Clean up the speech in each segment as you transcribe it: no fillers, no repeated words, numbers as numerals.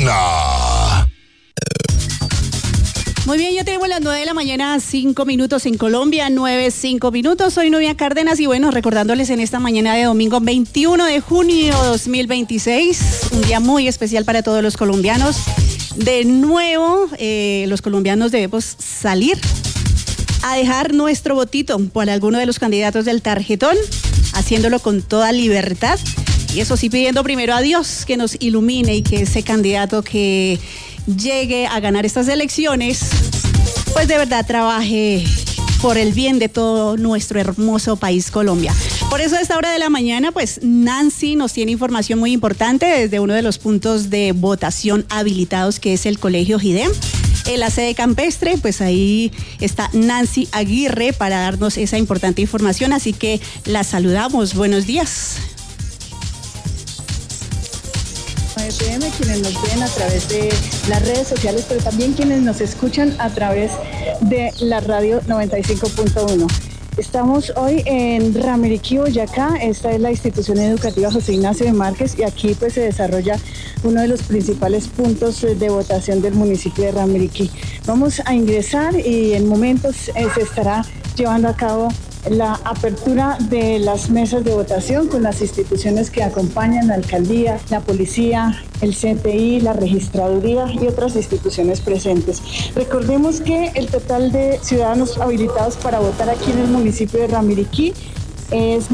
Andina. Muy bien, ya tenemos las 9 de la mañana, 5 minutos en Colombia, 9:05 minutos. Soy Nubia Cárdenas y bueno, recordándoles en esta mañana de domingo 21 de junio 2026, un día muy especial para todos los colombianos. De nuevo, los colombianos debemos salir a dejar nuestro votito por alguno de los candidatos del tarjetón, haciéndolo con toda libertad. Y eso sí, pidiendo primero a Dios que nos ilumine y que ese candidato que llegue a ganar estas elecciones, pues de verdad trabaje por el bien de todo nuestro hermoso país Colombia. Por eso a esta hora de la mañana, pues Nancy nos tiene información muy importante desde uno de los puntos de votación habilitados, que es el Colegio GIDEM. En la sede campestre, pues ahí está Nancy Aguirre para darnos esa importante información, así que la saludamos. Buenos días. FM, quienes nos ven a través de las redes sociales, pero también quienes nos escuchan a través de la radio 95.1. Estamos hoy en Ramiriquí, Boyacá. Esta es la institución educativa José Ignacio de Márquez y aquí pues se desarrolla uno de los principales puntos de votación del municipio de Ramiriquí. Vamos a ingresar y en momentos se estará llevando a cabo la apertura de las mesas de votación con las instituciones que acompañan, la alcaldía, la policía, el CTI, la registraduría y otras instituciones presentes. Recordemos que el total de ciudadanos habilitados para votar aquí en el municipio de Ramiriquí es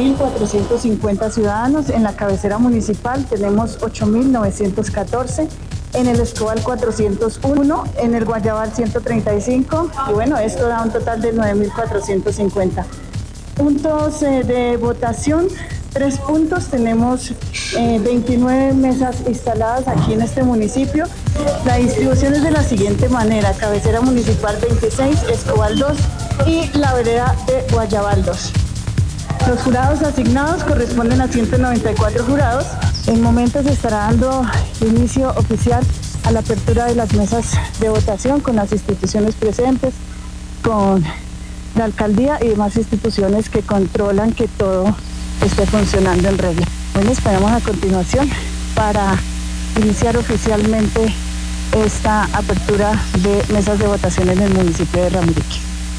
9.450 ciudadanos. En la cabecera municipal tenemos 8.914. En el Escobal 401, en el Guayabal 135 y bueno, esto da un total de 9.450. Puntos de votación, 3 puntos, tenemos 29 mesas instaladas aquí en este municipio. La distribución es de la siguiente manera: cabecera municipal 26, Escobal 2 y la vereda de Guayabal 2. Los jurados asignados corresponden a 194 jurados. En momentos se estará dando inicio oficial a la apertura de las mesas de votación con las instituciones presentes, con la alcaldía y demás instituciones que controlan que todo esté funcionando en regla. Bueno, esperamos a continuación para iniciar oficialmente esta apertura de mesas de votación en el municipio de Ramiriquí.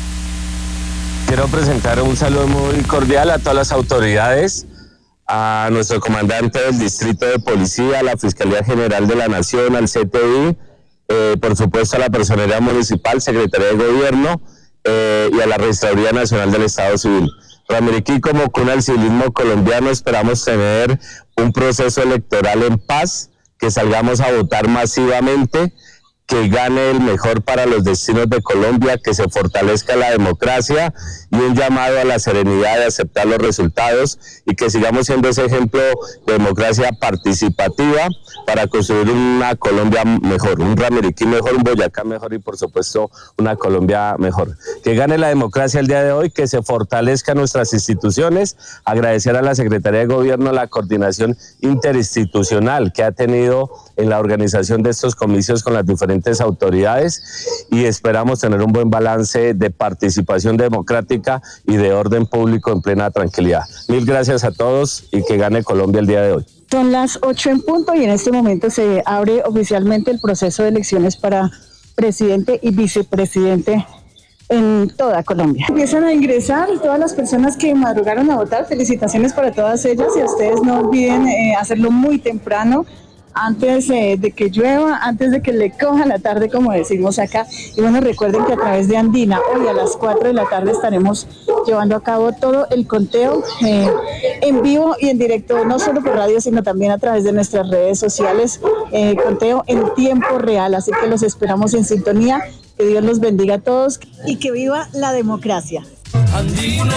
Quiero presentar un saludo muy cordial a todas las autoridades, a nuestro comandante del Distrito de Policía, a la Fiscalía General de la Nación, al CTI, por supuesto a la Personería Municipal, Secretaría de Gobierno y a la Registraduría Nacional del Estado Civil. Ramiriquí, como cuna del civilismo colombiano, esperamos tener un proceso electoral en paz, que salgamos a votar masivamente, que gane el mejor para los destinos de Colombia, que se fortalezca la democracia y un llamado a la serenidad de aceptar los resultados y que sigamos siendo ese ejemplo de democracia participativa para construir una Colombia mejor, un Ramiriquí mejor, un Boyacá mejor y por supuesto una Colombia mejor. Que gane la democracia el día de hoy, que se fortalezcan nuestras instituciones, agradecer a la Secretaría de Gobierno la coordinación interinstitucional que ha tenido en la organización de estos comicios con las diferentes autoridades y esperamos tener un buen balance de participación democrática y de orden público en plena tranquilidad. Mil gracias a todos y que gane Colombia el día de hoy. Son las 8 en punto y en este momento se abre oficialmente el proceso de elecciones para presidente y vicepresidente en toda Colombia. Empiezan a ingresar todas las personas que madrugaron a votar. Felicitaciones para todas ellas y a ustedes no olviden hacerlo muy temprano, antes de que llueva, antes de que le coja la tarde, como decimos acá. Y bueno, recuerden que a través de Andina, hoy a las 4 de la tarde estaremos llevando a cabo todo el conteo en vivo y en directo, no solo por radio, sino también a través de nuestras redes sociales, conteo en tiempo real. Así que los esperamos en sintonía. Que Dios los bendiga a todos y que viva la democracia. Andina,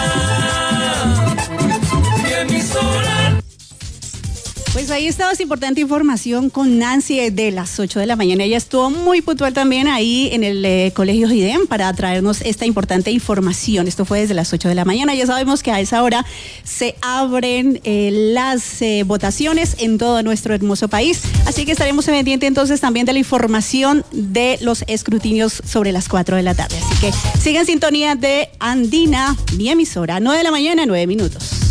mi emisora. Pues ahí estaba esa importante información con Nancy de las 8 de la mañana. Ella estuvo muy puntual también ahí en el Colegio GIDEM para traernos esta importante información. Esto fue desde las 8 de la mañana. Ya sabemos que a esa hora se abren las votaciones en todo nuestro hermoso país. Así que estaremos pendientes entonces también de la información de los escrutinios sobre las 4 de la tarde. Así que sigan en sintonía de Andina, mi emisora. 9 de la mañana, 9 minutos.